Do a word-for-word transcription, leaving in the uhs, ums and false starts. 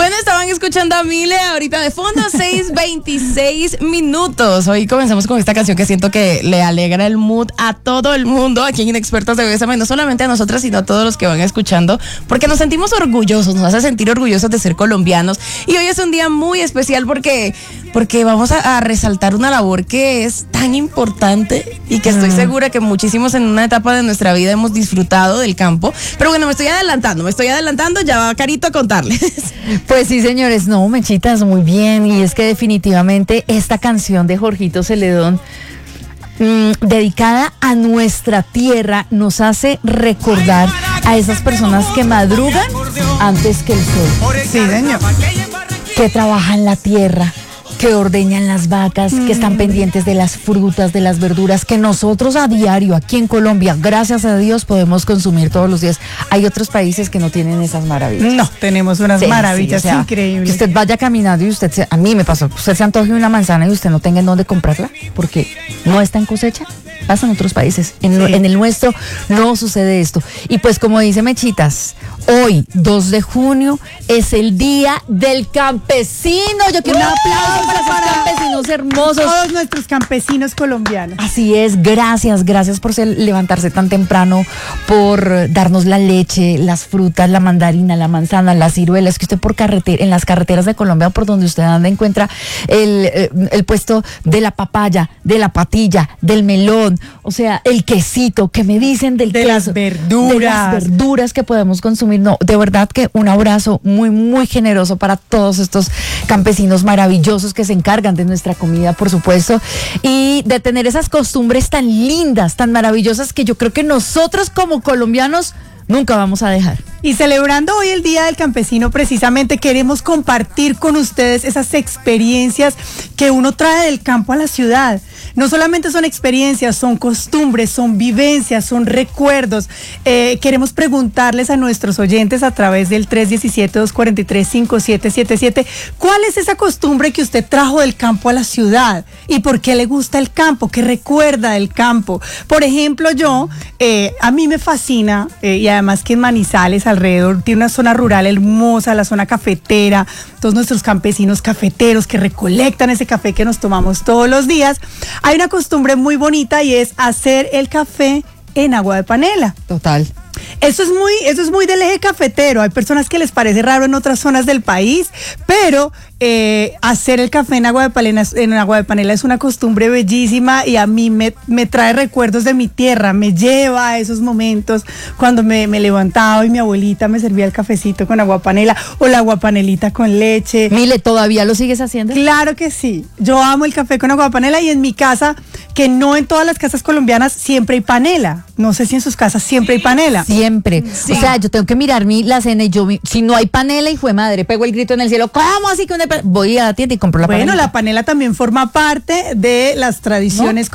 Bueno, estaban escuchando a Mile ahorita de fondo, seis veintiséis minutos. Hoy comenzamos con esta canción que siento que le alegra el mood a todo el mundo aquí en Inexpertos de Bésame, no solamente a nosotras, sino a todos los que van escuchando, porque nos sentimos orgullosos, nos hace sentir orgullosos de ser colombianos. Y hoy es un día muy especial porque, porque vamos a, a resaltar una labor que es tan importante y que estoy segura que muchísimos en una etapa de nuestra vida hemos disfrutado del campo. Pero bueno, me estoy adelantando, me estoy adelantando, ya va Carito a contarles. Pues sí, señores, no, Mechitas, muy bien. Y es que definitivamente esta canción de Jorgito Celedón, mmm, dedicada a nuestra tierra, nos hace recordar a esas personas que madrugan antes que el sol. Sí, señor. Que trabajan la tierra, que ordeñan las vacas, mm. que están pendientes de las frutas, de las verduras, que nosotros a diario aquí en Colombia, gracias a Dios, podemos consumir todos los días. Hay otros países que no tienen esas maravillas. No, tenemos unas sí, maravillas sí, o sea, increíbles. Que usted vaya caminando y usted, se, a mí me pasó, usted se antoje una manzana y usted no tenga en dónde comprarla, porque no está en cosecha. Pasa en otros países, en, sí. en el nuestro no sucede esto. Y pues como dice Mechitas, hoy, dos de junio, es el día del campesino. Yo quiero ¡Uh! un aplauso para esos campesinos hermosos. Todos nuestros campesinos colombianos. Así es, gracias, gracias por ser, levantarse tan temprano, por darnos la leche, las frutas, la mandarina, la manzana, las ciruelas, que usted por carretera, en las carreteras de Colombia, por donde usted anda, encuentra el, el puesto de la papaya, de la patilla, del melón. O sea, el quesito que me dicen del de queso, las verduras. De las verduras que podemos consumir. No, de verdad que un abrazo muy, muy generoso para todos estos campesinos maravillosos que se encargan de nuestra comida, por supuesto, y de tener esas costumbres tan lindas, tan maravillosas que yo creo que nosotros como colombianos nunca vamos a dejar. Y celebrando hoy el Día del Campesino, precisamente queremos compartir con ustedes esas experiencias que uno trae del campo a la ciudad. No solamente son experiencias, son costumbres, son vivencias, son recuerdos. Eh, queremos preguntarles a nuestros oyentes a través del tres uno siete, dos cuatro tres, cinco siete siete siete, ¿cuál es esa costumbre que usted trajo del campo a la ciudad? ¿Y por qué le gusta el campo? ¿Qué recuerda del campo? Por ejemplo, yo, eh, a mí me fascina, eh, y además que en Manizales, alrededor, tiene una zona rural hermosa, la zona cafetera, todos nuestros campesinos cafeteros que recolectan ese café que nos tomamos todos los días. Hay una costumbre muy bonita y es hacer el café en agua de panela. Total. Eso es muy, eso es muy del eje cafetero. Hay personas que les parece raro en otras zonas del país, pero eh, hacer el café en agua de panela, en agua de panela es una costumbre bellísima y a mí me, me trae recuerdos de mi tierra, me lleva a esos momentos cuando me, me levantaba y mi abuelita me servía el cafecito con agua panela o la agua panelita con leche. Mile, ¿todavía lo sigues haciendo? Claro que sí. Yo amo el café con agua panela y en mi casa, que no en todas las casas colombianas siempre hay panela. No sé si en sus casas siempre hay panela. Siempre. Sí. O sea, yo tengo que mirar mi la cena y yo, si no hay panela, hijo de madre, pego el grito en el cielo. ¿Cómo así que una panela? Voy a la tienda y compro la bueno, panela. Bueno, la panela también forma parte de las tradiciones. ¿No?